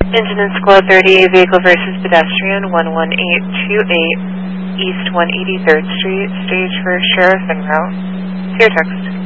Engine and Squad 30, vehicle versus pedestrian, 11828 East 183rd Street, stage for sheriff en route. To your text.